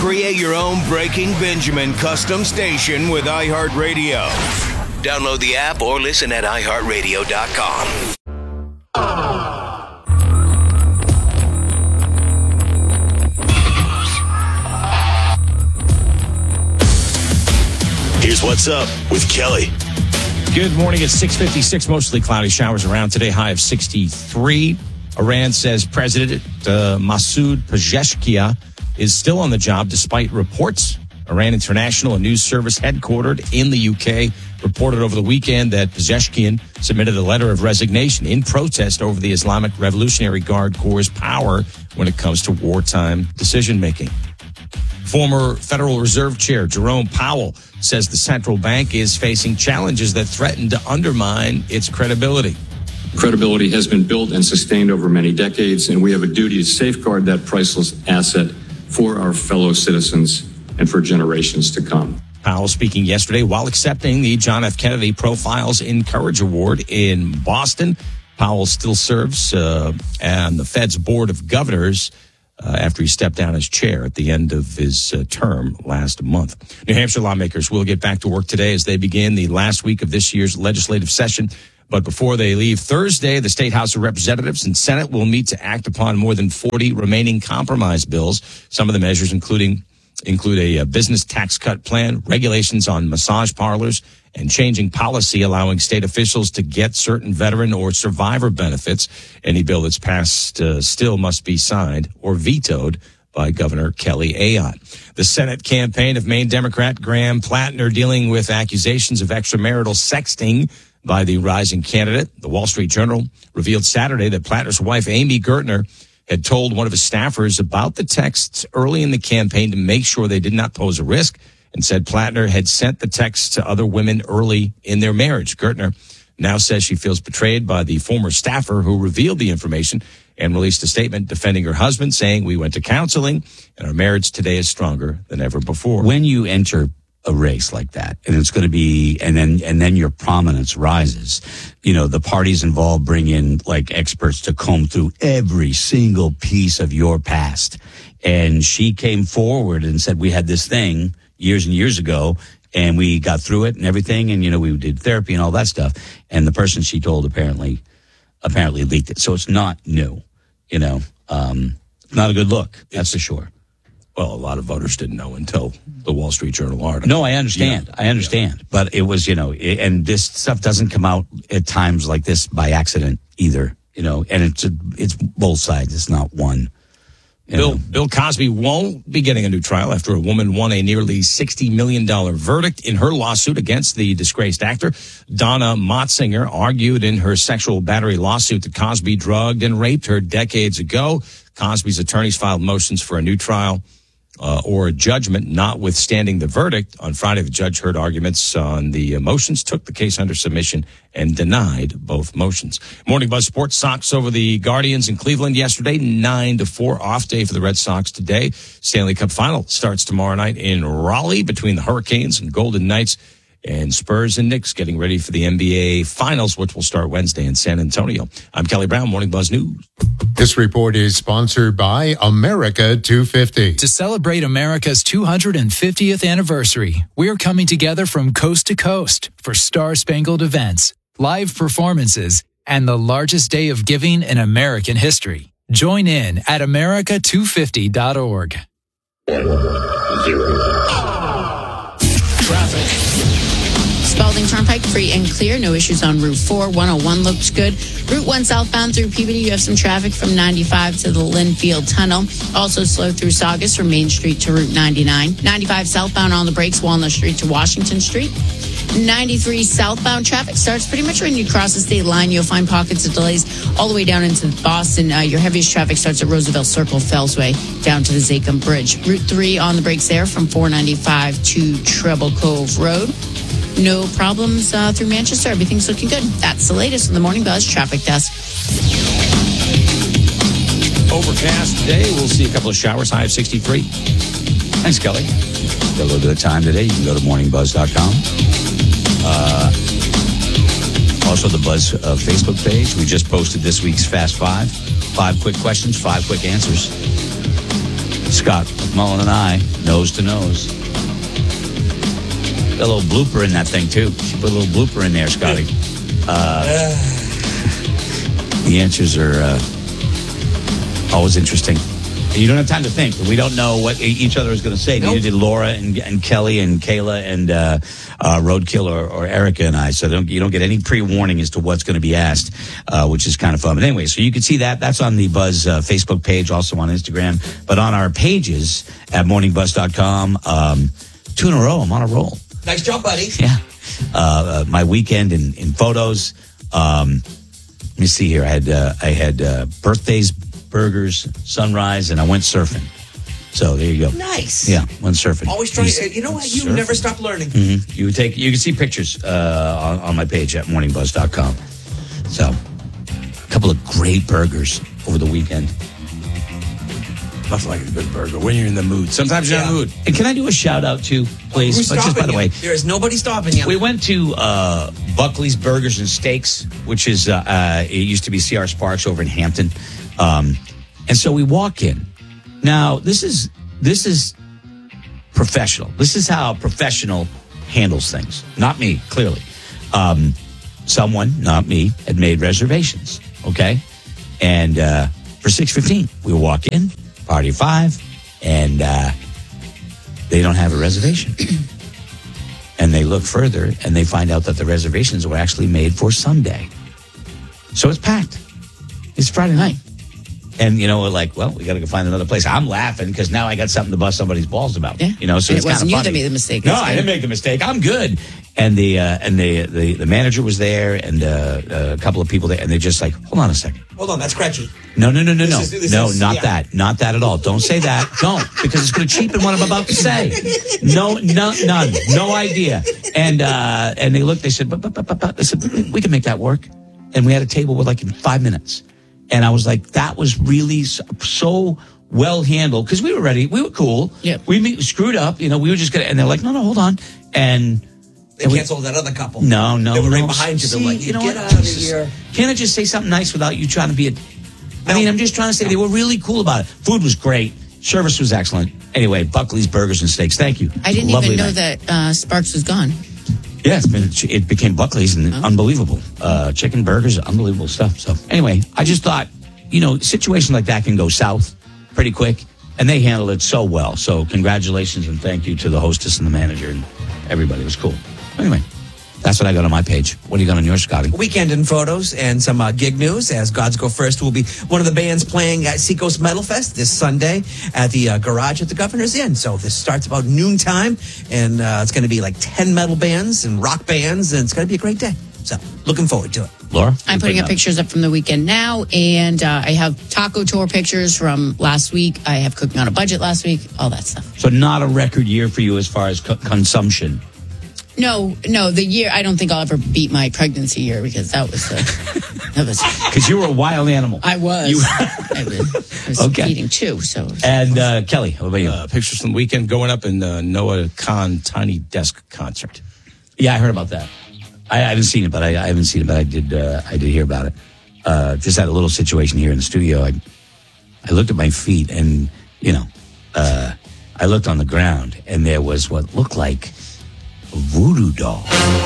Create your own Breaking Benjamin custom station with iHeartRadio. Download the app or listen at iHeartRadio.com. Here's what's up with Kelly. Good morning. It's 6:56. Mostly cloudy, showers around today. High of 63. Iran says President Masoud Pezeshkian is still on the job despite reports. Iran International, a news service headquartered in the UK, reported over the weekend that Pezeshkian submitted a letter of resignation in protest over the Islamic Revolutionary Guard Corps' power when it comes to wartime decision-making. Former Federal Reserve Chair Jerome Powell says the central bank is facing challenges that threaten to undermine its credibility. Credibility has been built and sustained over many decades, and we have a duty to safeguard that priceless asset for our fellow citizens and for generations to come. Powell speaking yesterday while accepting the John F. Kennedy Profiles in Courage Award in Boston. Powell still serves on the Fed's Board of Governors after he stepped down as chair at the end of his term last month. New Hampshire lawmakers will get back to work today as they begin the last week of this year's legislative session. But before they leave Thursday, the State House of Representatives and Senate will meet to act upon more than 40 remaining compromise bills. Some of the measures include a business tax cut plan, regulations on massage parlors, and changing policy allowing state officials to get certain veteran or survivor benefits. Any bill that's passed still must be signed or vetoed by Governor Kelly Ayotte. The Senate campaign of Maine Democrat Graham Plattner dealing with accusations of extramarital sexting by the rising candidate. The Wall Street Journal revealed Saturday that Plattner's wife, Amy Gertner, had told one of his staffers about the texts early in the campaign to make sure they did not pose a risk, and said Plattner had sent the texts to other women early in their marriage. Gertner now says she feels betrayed by the former staffer who revealed the information and released a statement defending her husband, saying, "We went to counseling and our marriage today is stronger than ever before." When you enter a race like that, and it's going to be, and then your prominence rises, you know, the parties involved bring in like experts to comb through every single piece of your past. And she came forward and said, we had this thing years and years ago and we got through it and everything. And, you know, we did therapy and all that stuff. And the person she told apparently leaked it. So it's not new, you know, not a good look. That's for sure. Well, a lot of voters didn't know until the Wall Street Journal article. No, I understand. Yeah. I understand. Yeah. But it was, you know, and this stuff doesn't come out at times like this by accident either, you know, and it's both sides. It's not one. Bill Cosby won't be getting a new trial after a woman won a nearly $60 million verdict in her lawsuit against the disgraced actor. Donna Motzinger argued in her sexual battery lawsuit that Cosby drugged and raped her decades ago. Cosby's attorneys filed motions for a new trial or a judgment notwithstanding the verdict. On Friday, the judge heard arguments on the motions, took the case under submission, and denied both motions. Morning Buzz Sports. Sox over the Guardians in Cleveland yesterday, 9-4. Off day for the Red Sox today. Stanley Cup Final starts tomorrow night in Raleigh between the Hurricanes and Golden Knights. And Spurs and Knicks getting ready for the NBA Finals, which will start Wednesday in San Antonio. I'm Kelly Brown, Morning Buzz News. This report is sponsored by America 250. To celebrate America's 250th anniversary, we're coming together from coast to coast for Star-Spangled events, live performances, and the largest day of giving in American history. Join in at america250.org. 1-0. Traffic. Spalding Turnpike, free and clear. No issues on Route 4. 101 looks good. Route 1 southbound through Peabody, you have some traffic from 95 to the Linfield Tunnel. Also slow through Saugus from Main Street to Route 99. 95 southbound on the brakes, Walnut Street to Washington Street. 93 southbound traffic starts pretty much when you cross the state line. You'll find pockets of delays all the way down into Boston. Your heaviest traffic starts at Roosevelt Circle, Fellsway, down to the Zachem Bridge. Route 3 on the brakes there from 495 to Treble Cove Road. No problems through Manchester. Everything's looking good. That's the latest on the Morning Buzz Traffic Desk. Overcast today. We'll see a couple of showers. High of 63. Thanks, Kelly. Got a little bit of time today. You can go to morningbuzz.com. Also, the Buzz Facebook page. We just posted this week's Fast Five. 5 quick questions, 5 quick answers. Scott McMullen and I, nose to nose. Got a little blooper in that thing, too. She put a little blooper in there, Scotty. The answers are always interesting. You don't have time to think. We don't know what each other is going to say. Neither did Laura and Kelly and Kayla and Roadkill or Erica and I. So you don't get any pre-warning as to what's going to be asked, which is kind of fun. But anyway, so you can see that. That's on the Buzz Facebook page, also on Instagram. But on our pages at morningbuzz.com, 2 in a row. I'm on a roll. Nice job, buddy. Yeah. My weekend in photos. Let me see here. I had birthdays, burgers, sunrise, and I went surfing. So there you go. Nice. Yeah, went surfing. Always trying. You know what? You surfing. Never stop learning. Mm-hmm. You can see pictures on my page at morningbuzz.com. So, a couple of great burgers over the weekend. Nothing like a good burger when you're in the mood. Sometimes you're in the mood. And can I do a shout out too, please? Who's stopping by the you? way, There is nobody stopping you. we went to Buckley's Burgers and Steaks, which is it used to be C.R. Sparks over in Hampton, and so we walk in. Now this is professional. This is how a professional handles things. Not me, clearly. Someone, not me, had made reservations. Okay, and for 6:15, we walk in. Party 5, and they don't have a reservation. And they look further, and they find out that the reservations were actually made for Sunday. So it's packed. It's Friday night. And, we're like, well, we got to go find another place. I'm laughing because now I got something to bust somebody's balls about. Yeah. So and it's it wasn't kind you of that made the mistake. No, I didn't make the mistake. I'm good. And the manager was there, and a couple of people there, and they're just like, hold on a second. Hold on, that's Gretchen. No. Not yeah. that. Not that at all. Don't say that. Don't, because it's going to cheapen what I'm about to say. None. No idea. And they looked, they said, but. They said, we can make that work. And we had a table with in 5 minutes. And I was like, that was really so well handled, because we were ready. We were cool. Yeah. We screwed up. We were just going to, and they're like, no, hold on. And They canceled that other couple. No. They were right behind you. They're like, you know get what? out of here. Can't I just say something nice without you trying to be I'm just trying to say they were really cool about it. Food was great. Service was excellent. Anyway, Buckley's Burgers and Steaks. Thank you. I didn't Lovely even know night. that Sparks was gone. Yeah, it became Buckley's, and unbelievable. Chicken burgers, unbelievable stuff. So anyway, I just thought, situations like that can go south pretty quick, and they handled it so well. So congratulations and thank you to the hostess and the manager and everybody. It was cool. Anyway, that's what I got on my page. What do you got on yours, Scotty? Weekend in photos and some gig news, as Gods Go First will be one of the bands playing at Seacoast Metal Fest this Sunday at the garage at the Governor's Inn. So this starts about noontime, and it's going to be 10 metal bands and rock bands, and it's going to be a great day. So looking forward to it. Laura? I'm putting up pictures up from the weekend now, and I have taco tour pictures from last week. I have cooking on a budget last week, all that stuff. So not a record year for you as far as consumption. No, the year, I don't think I'll ever beat my pregnancy year, because that was Because you were a wild animal. I was. I was Okay. eating too, so. And Kelly, how about you? Pictures from the weekend going up in Noah Khan Tiny Desk concert. Yeah, I heard about that. I haven't seen it, but I did hear about it. Just had a little situation here in the studio. I looked at my feet, and I looked on the ground, and there was what looked like a voodoo doll.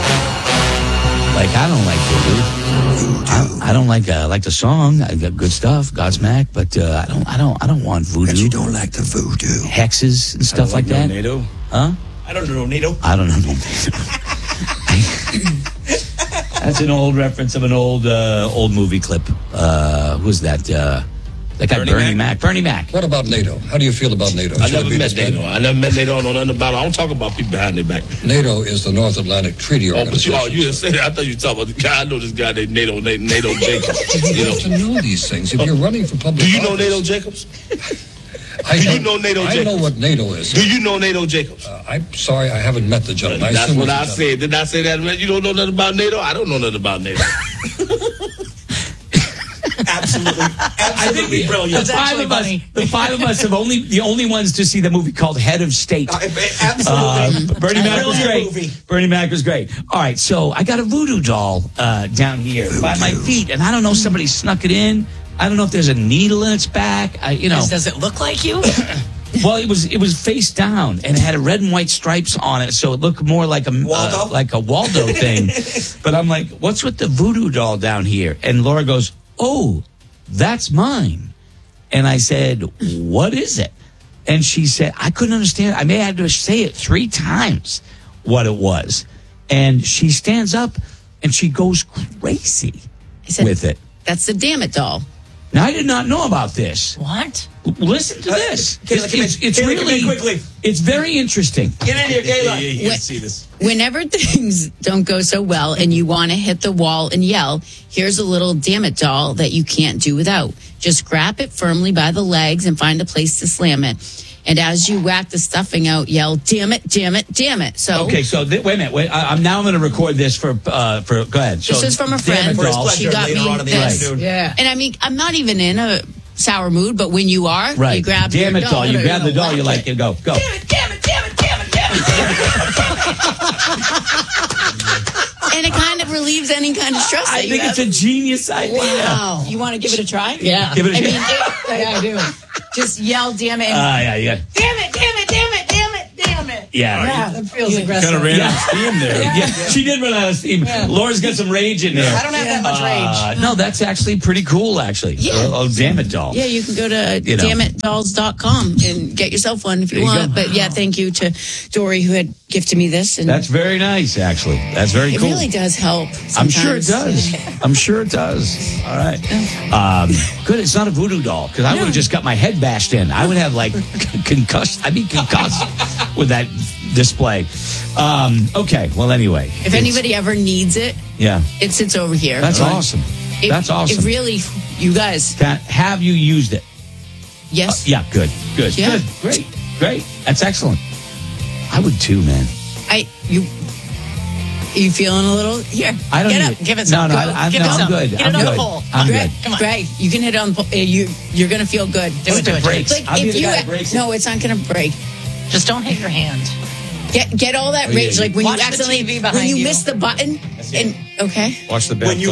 I don't like voodoo. I don't like the song. I got good stuff, Godsmack, but I don't want voodoo. And you don't like the voodoo. Hexes and stuff like that. NATO. Huh? I don't know, NATO. I don't know. That's an old reference of an old movie clip. Who's that? That guy, Bernie Mac. Bernie Mac. What about NATO? How do you feel about NATO? I never met NATO. I don't know nothing about it. I don't talk about people behind their back. NATO is the North Atlantic Treaty Organization. You didn't say that. I thought you were talking about the guy. I know this guy named NATO Jacobs. You have to know these things. If you're running for public Do you know office- NATO Jacobs? Do you know NATO I Jacobs? know what NATO is. Do you know NATO Jacobs? I'm sorry, I haven't met the gentleman. That's what I said. Did I say that? You don't know nothing about NATO? I don't know nothing about NATO. Absolutely brilliant. The five of us have the only ones to see the movie called Head of State. Absolutely. Bernie Mac was great. Movie. Bernie Mac was great. All right, so I got a voodoo doll down here by my feet, and I don't know, somebody snuck it in. I don't know if there's a needle in its back. Does it look like you? Well, it was face down and it had a red and white stripes on it, so it looked more like a Waldo thing. But I'm like, what's with the voodoo doll down here? And Laura goes, "Oh, that's mine." And I said, "What is it?" And she said, I couldn't understand. I may have to say it 3 times what it was. And she stands up and she goes crazy with it. That's the Damn It doll. Now, I did not know about this. What? Listen to this. It's Kayla, really quickly. It's very interesting. Get in here, Kayla. You see this. Whenever things don't go so well and you want to hit the wall and yell, here's a little Damn It doll that you can't do without. Just grab it firmly by the legs and find a place to slam it. And as you whack the stuffing out, yell, "Damn it, damn it, damn it." So okay, so wait a minute. I'm going to record this for. Go ahead. So, this is from a friend. She got me this. Yeah. And I mean, I'm not even in a sour mood, but when you are, you grab Damn your it doll. You grab the doll. You like it. it. Go. Damn it, damn it, damn it, damn it, damn it. And it kind of relieves any kind of stress. I think it's a genius idea. Wow. You want to give it a try? Yeah. Give it a I mean, Yeah, I do. just yell, "Damn it." Yeah. Damn it, damn it, damn it, damn it, damn it. Yeah. That feels aggressive. Kind of ran out of steam there. Yeah, she did run out of steam. Yeah. Laura's got some rage in there. I don't have that much rage. No, that's actually pretty cool, actually. Yeah. Damn it, doll. Yeah, you can go to You know. dammitdolls.com and get yourself one if you There you want. go. But yeah, thank you to Dory who had gifted me this. And That's very nice, actually. That's very it cool. really does help. I'm sure it sometimes. does. I'm sure it does. All right. Good. It's not a voodoo doll because I would have just got my head bashed in. I would have like concussed. I'd be concussed with that display. Okay. Well, anyway. If anybody ever needs it, Yeah. it sits over here. That's awesome. That's awesome. It really, you guys. Have you used it? Yes. Yeah. Good. Yeah. Good. Great. That's excellent. I would too, man. You feeling a little here? I don't get need up. it. Give it No, some. no, Go. I'm Give it some. good. Get I'm it on the good. pole. I'm Greg, good. Greg, you can hit it on the pole. You're going to feel good. Do it, do it. Breaks. Like, I'll be if the you, guy that breaks it. no, it's not going to break. Just don't hit your hand. Get all that Oh, yeah, rage, yeah. like when Watch you the accidentally TV behind when you you. miss the button. And okay, Watch the bell.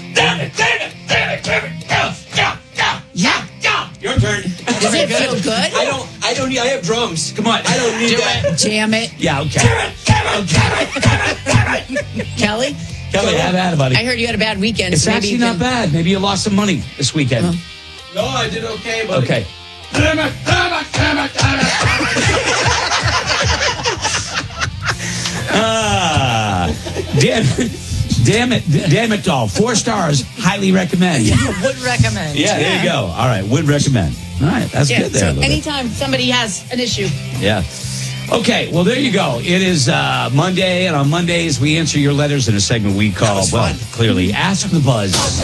yeah. Your turn. Does it feel good? I don't need. I have drums. Come on. I don't need Do that. it. Jam it, Yeah. Okay. Kelly. Kelly, have at it, buddy. I heard you had a bad weekend. It's so maybe actually you not can, bad. Maybe you lost some money this weekend. No, I did okay, buddy. Okay. Damn it, doll. 4 stars. Highly recommend. Would recommend. Yeah, there you go. All right, would recommend. All right, that's Yeah. good there. So anytime somebody has an issue, Yeah. Okay, well, there you go. It is Monday, and on Mondays, we answer your letters in a segment we call, well, clearly, Ask the Buzz.